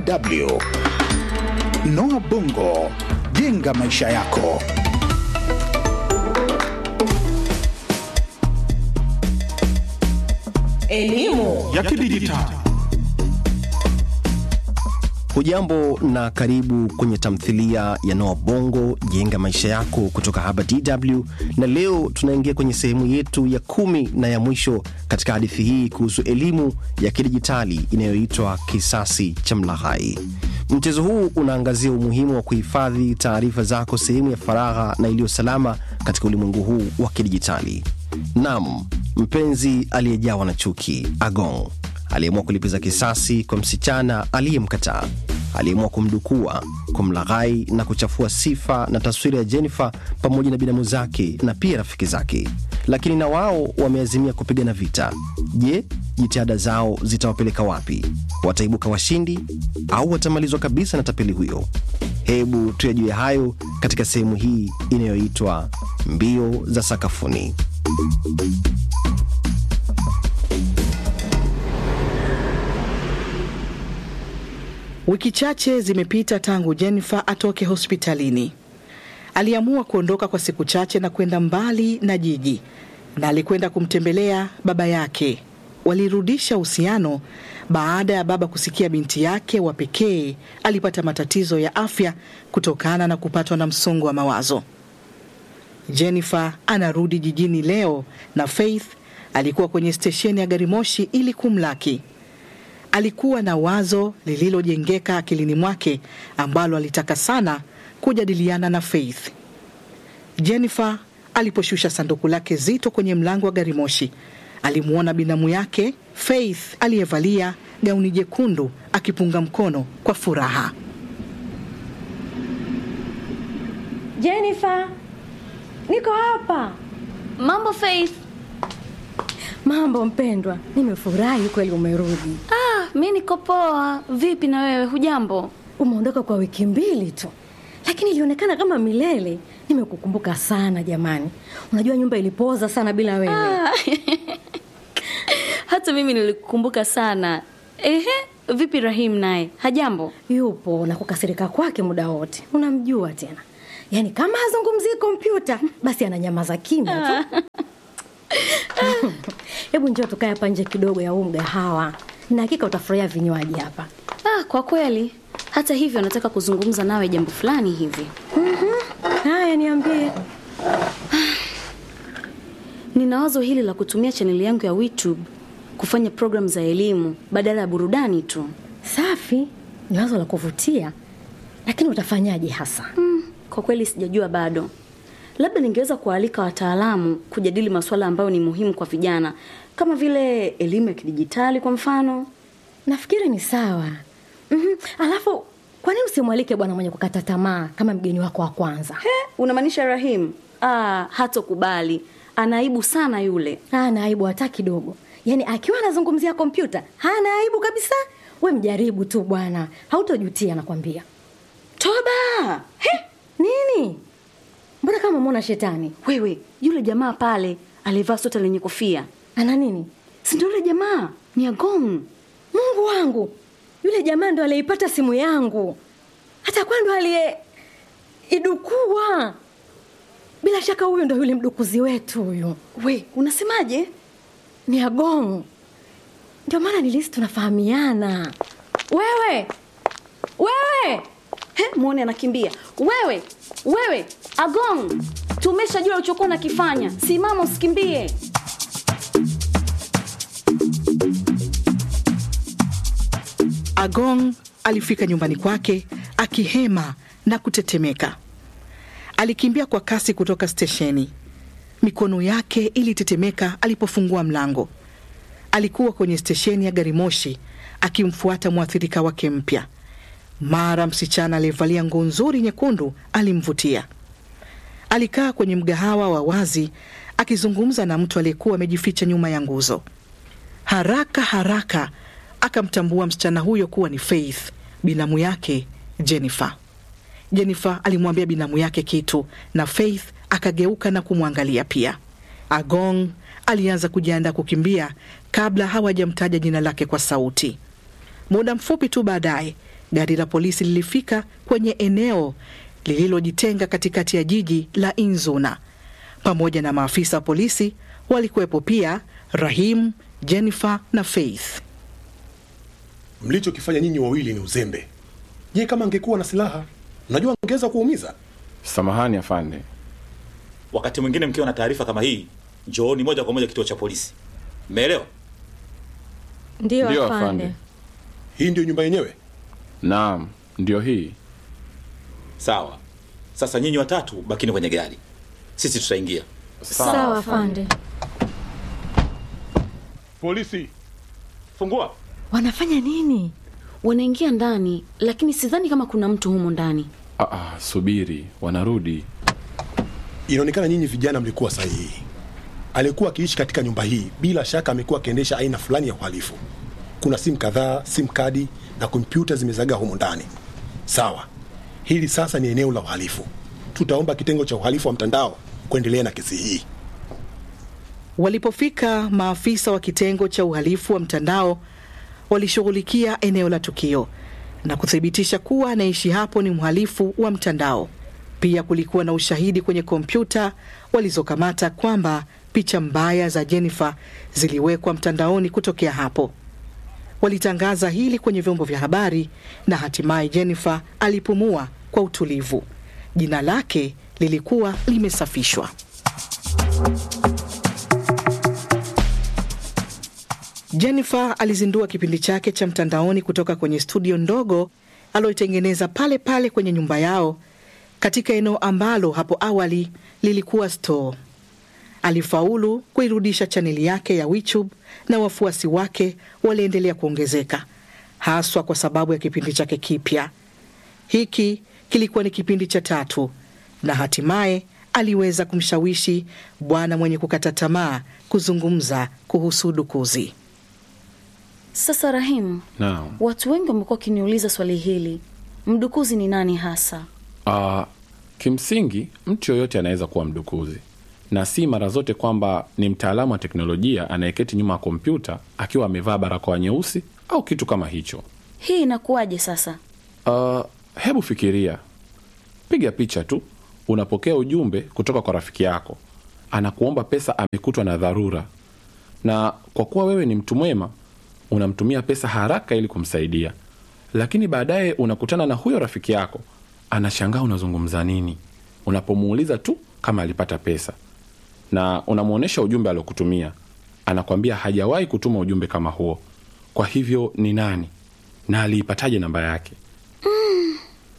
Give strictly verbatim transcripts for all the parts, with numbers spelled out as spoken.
W. Noah Bongo, jenga maisha yako. Elimu ya kidijitali. Hujambo na karibu kwenye tamthilia ya Noah Bongo, jenga maisha yako, kutoka hapa D W, na leo tunaingia kwenye sehemu yetu ya kumi na ya mwisho katika hadithi hii kuhusu elimu ya kidijitali inayoitwa Kisasi cha Mlaghai. Mchezo huu unaangazia umuhimu wa kuhifadhi taarifa zako sehemu ya faragha na iliyo salama katika ulimwengu huu wa kidijitali. Naam, mpenzi aliyejawa na chuki, Agong aliamua kulipiza kisasi kwa msichana aliyemkataa. Aliamua kumdukua, kumlaghai na kuchafua sifa na taswira ya Jennifer pamoja na binamu zake na pia rafiki zake. Lakini na wao wameazimia kupigana vita. Je, jitihada zao zitawapeleka wapi? Wataibuka washindi au watamalizwa kabisa na tapeli huyo? Hebu tuyajue hayo katika sehemu hii inayoitwa Mbio za Sakafuni. Wiki chache zimepita tangu Jennifer atoke hospitalini. Aliamua kuondoka kwa siku chache na kwenda mbali na jiji, na alikwenda kumtembelea baba yake. Walirudisha uhusiano baada ya baba kusikia binti yake wa pekee alipata matatizo ya afya kutokana na kupatwa na msongo wa mawazo. Jennifer anarudi jijini leo na Faith alikuwa kwenye stesheni ya gari moshi ili kumlaki. Alikuwa na wazo lililojengeka akilini mwake ambalo alitaka sana kujadiliana na Faith. Jennifer aliposhusha sanduku lake zito kwenye mlango wa gari moshi, alimuona binamu yake Faith aliyevalia gauni jekundu akipunga mkono kwa furaha. Jennifer, niko hapa. Mambo Faith? Mambo mpendwa, nimefurahi kweli umerudi. Ah, mimi niko poa. Vipi na wewe, hujambo? Umeondoka kwa wiki mbili tu, lakini ilionekana kama milele. Nimekukumbuka sana jamani. Unajua nyumba ilipoza sana bila wewe. Ah. Hata mimi nilikukumbuka sana. Ehe, vipi Rahim naye? Hajambo? Yupo na kukasirika kwake muda wote. Unamjua tena. Yaani kama hazungumzii kompyuta, basi ananyamaza kimya tu. Hebu njoo tukae hapa nje kidogo ya huu mgahawa. Na hakika utafurahia vinywaji hapa. Ah, kwa kweli. Hata hivyo nataka kuzungumza nawe jambo fulani hivi. Mhm. Haya, niambie. Nina wazo hili la kutumia channel yangu ya YouTube kufanya program za elimu badala ya burudani tu. Safi, ni wazo la kuvutia. Lakini utafanyaje hasa? Hmm, kwa kweli sijajua bado. Labda ningeweza kualika wataalamu kujadili masuala ambayo ni muhimu kwa vijana, kama vile elimu ya kidijitali kwa mfano. Nafikiri ni sawa. Mhm. Alafu kwa nini usimwalike bwana mwenye kukata tamaa kama mgeni wako wa kwanza? He, unamaanisha Rahim? Ah, hatokubali. Anaibu sana yule. Hana aibu hata kidogo. Yaani akiwa anazungumzia kompyuta, hana aibu kabisa. Wewe mjaribu tu bwana. Hautojutia nakwambia. Toba! He, nini? Mbona kama muona shetani? Wewe, yule jamaa pale alivaa sweta lenye kofia. Ana nini? Si ndio yule jamaa? Ni Agong. Mungu wangu. Yule jamaa ndo aliyeipata simu yangu. Hata kwa ndo aliye idukua. Bila shaka huyo ndo yule mdukuzi wetu huyo. We, unasemaje? Ni Agong. Ndio maana nilisi tunafahamiana. Wewe! Wewe! He, muone anakimbia. Wewe! Wewe! Agong! Tumeshajua ulichokuwa unakifanya. Simama usikimbie. Agong alifika nyumbani kwake akihema na kutetemeka. Alikimbia kwa kasi kutoka stesheni. Mikono yake ilitetemeka alipofungua mlango. Alikuwa kwenye stesheni ya gari moshi akimfuata mwathirika wake mpya. Mara msichana aliyevalia nguo nzuri nyekundu alimvutia. Alikaa kwenye mgahawa wa wazi akizungumza na mtu aliyekuwa amejificha nyuma ya nguzo. Haraka haraka akamtambua msichana huyo kuwa ni Faith, binamu yake Jennifer. Jennifer alimwambia binamu yake kitu na Faith akageuka na kumwangalia pia. Agong alianza kujiandaa kukimbia kabla hawajamtaja jina lake kwa sauti. Muda mfupi tu baadaye, gari la polisi lilifika kwenye eneo lililojitenga katikati ya jiji la Inzuna. Pamoja na maafisa wa polisi walikuwepo pia Rahim, Jennifer na Faith. Mlichokifanya nyinyi wawili ni uzembe. Je, kama angekuwa na silaha, najua angeweza kuumiza. Samahani afande. Wakati mwingine mkiwa na taarifa kama hii, njooni moja kwa moja kituo cha polisi. Umeelewa? Ndio Ndio afande. afande. Hii ndio nyumba yenyewe? Naam, ndio hii. Sawa. Sasa nyinyi watatu bakini kwenye gari. Sisi tutaingia. Sawa afande. Polisi, Fungua. Wanafanya nini? Wanaingia ndani, lakini sidhani kama kuna mtu humo ndani. Ah, ah, subiri, wanarudi. inaonekana nyinyi vijana mlikuwa sahihi. Alikuwa akiishi katika nyumba hii, bila shaka amekuwa akiendesha aina fulani ya uhalifu. Kuna simu kadhaa, simu kadi na kompyuta zimezagaa humo ndani. Sawa. Hili sasa ni eneo la uhalifu. Tutaomba kitengo cha uhalifu wa mtandao kuendelea na kesi hii. Walipofika, maafisa wa kitengo cha uhalifu wa mtandao walishughulikia eneo la tukio na kuthibitisha kuwa anaishi hapo ni mhalifu wa mtandao. Pia kulikuwa na ushahidi kwenye kompyuta walizokamata kwamba picha mbaya za Jennifer ziliwekwa mtandaoni kutokea hapo. Walitangaza hili kwenye vyombo vya habari na hatimaye Jennifer alipumua kwa utulivu. Jina lake lilikuwa limesafishwa. Jennifer alizindua kipindi chake cha mtandaoni kutoka kwenye studio ndogo aloitengeneza pale pale kwenye nyumba yao katika eneo ambalo hapo awali lilikuwa store. Alifaulu kuirudisha chaneli yake ya YouTube na wafuasi wake waliendelea kuongezeka, haswa kwa sababu ya kipindi chake kipya. Hiki kilikuwa ni kipindi cha tatu na hatimaye aliweza kumshawishi bwana mwenye kukata tamaa kuzungumza kuhusu udukuzi. Sasa Rahim, Naam. watu wengi wamekuwa kiniuliza swali hili. Mdukuzi ni nani hasa? Ah, kimsingi mtu yoyote anaweza kuwa mdukuzi. Na si mara zote kwamba ni mtaalamu wa teknolojia anayeketi nyuma ya kompyuta akiwa amevaa barakoa nyeusi au kitu kama hicho. Hii inakuwaje sasa? Ah, hebu fikiria. Piga picha tu, unapokea ujumbe kutoka kwa rafiki yako. Anakuomba pesa, amekutwa na dharura. Na kwa kuwa wewe ni mtu mwema, unamtumia pesa haraka ili kumsaidia. Lakini baadaye unakutana na huyo rafiki yako, anashangaa unazungumza nini. Unapomuuliza tu kama alipata pesa, na unamuonesha ujumbe alokutumia, anakwambia hajawahi kutuma ujumbe kama huo. Kwa hivyo ni nani na aliipataje namba yake? Mm.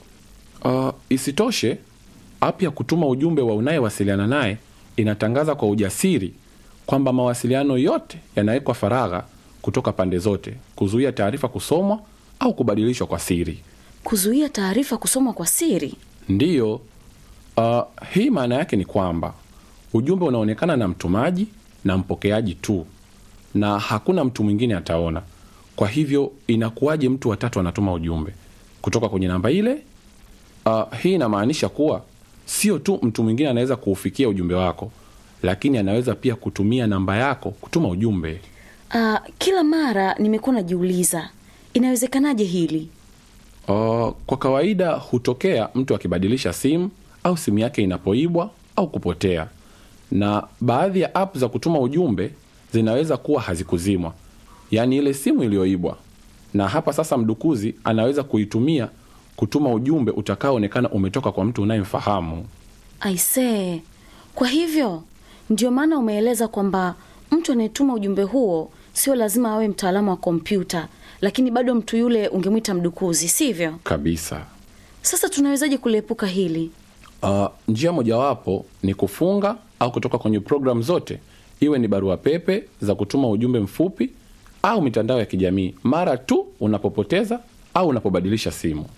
Uh, isitoshe, app ya kutuma ujumbe wa unayewasiliana naye inatangaza kwa ujasiri kwamba mawasiliano yote yanawekwa faragha kutoka pande zote, kuzuia taarifa kusomwa au kubadilishwa kwa siri. Kuzuia taarifa kusomwa kwa siri? Ndiyo. Uh, hii maana yake ni kwamba ujumbe unaonekana na mtumaji na mpokeaji tu, na hakuna mtu mwingine ataona. Kwa hivyo inakuwaje mtu watatu anatuma ujumbe kutoka kwenye namba ile? Uh, hii inamaanisha kuwa sio tu mtu mwingine anaweza kuufikia ujumbe wako, lakini anaweza pia kutumia namba yako kutuma ujumbe. Uh, kila mara nimekuwa najiuliza, inawezekanaje hili? Uh, kwa kawaida hutokea mtu akibadilisha simu au simu yake inapoibwa au kupotea. Na baadhi ya app za kutuma ujumbe zinaweza kuwa hazikuzimwa, yaani ile simu iliyoibwa. Na hapa sasa mdukuzi anaweza kuitumia kutuma ujumbe utakaoonekana umetoka kwa mtu unayemfahamu. Aisee, kwa hivyo ndio maana umeeleza kwamba mtu anayetuma ujumbe huo sio lazima awe mtaalamu wa kompyuta, lakini bado mtu yule ungemwita mdukuzi, sivyo? Kabisa. Sasa tunawezaje kuliepuka hili? Uh, njia mojawapo ni kufunga au kutoka kwenye program zote, iwe ni barua pepe za kutuma ujumbe mfupi au mitandao ya kijamii, mara tu unapopoteza au unapobadilisha simu.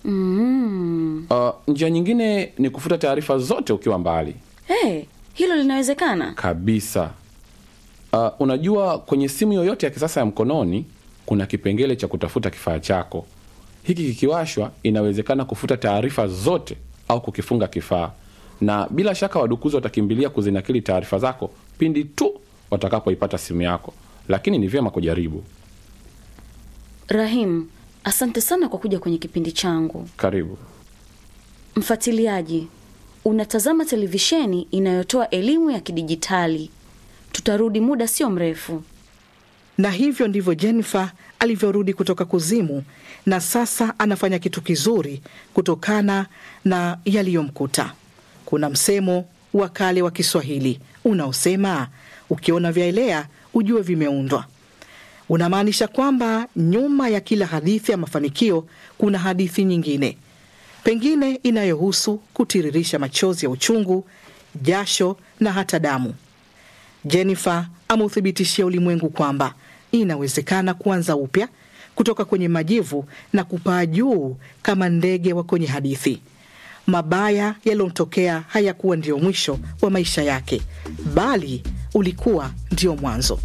Mm. Uh, njia nyingine ni kufuta taarifa zote ukiwa mbali. Hey, hilo linawezekana? Kabisa. Uh, unajua kwenye simu yoyote ya kisasa ya mkononi kuna kipengele cha kutafuta kifaa chako. Hiki kikiwashwa, inawezekana kufuta taarifa zote au kukifunga kifaa. Na bila shaka wadukuzi watakimbilia kuzinakili taarifa zako pindi tu watakapoipata simu yako. Lakini ni vyema kujaribu. Rahim, Asante sana kwa kuja kwenye kipindi changu. Karibu. Mfuatiliaji, unatazama televisheni inayotoa elimu ya kidijitali. Tutarudi muda sio mrefu. Na hivyo ndivyo Jennifer alivyorudi kutoka kuzimu, na sasa anafanya kitu kizuri kutokana na yaliyomkuta. Kuna msemo wa kale wa Kiswahili unaosema, ukiona vyaelea ujue vimeundwa. Unamaanisha kwamba nyuma ya kila hadithi ya mafanikio kuna hadithi nyingine, pengine inayohusu kutiririsha machozi ya uchungu, jasho na hata damu. Jennifer ameuthibitishia ulimwengu kwamba inawezekana kuanza upya kutoka kwenye majivu na kupaa juu kama ndege wa kwenye hadithi. Mabaya yaliyomtokea hayakuwa ndio mwisho wa maisha yake, bali ulikuwa ndio mwanzo.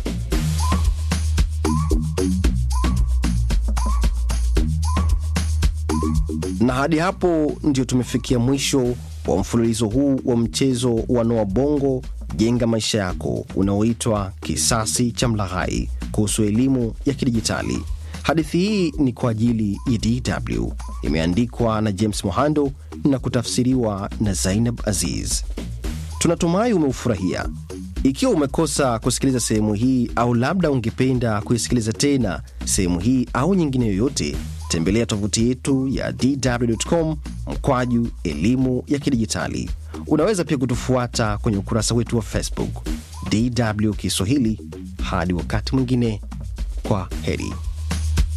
Na hadi hapo ndio tumefikia mwisho wa mfululizo huu wa mchezo wa Noah Bongo Jenga Maisha Yako unaoitwa Kisasi cha Mlaghai, kuhusu elimu ya kidijitali. Hadithi hii ni kwa ajili ya D W, imeandikwa na James Mohando na kutafsiriwa na Zainab Aziz. Tunatumai umeufurahia. Ikiwa umekosa kusikiliza sehemu hii au labda ungependa kuisikiliza tena sehemu hii au nyingine yoyote, tembelea tovuti yetu ya d w dot com mkwaju elimu ya kidijitali. Unaweza pia kutufuata kwenye ukurasa wetu wa Facebook D W Kiswahili. Hadi wakati mwingine, kwa heri.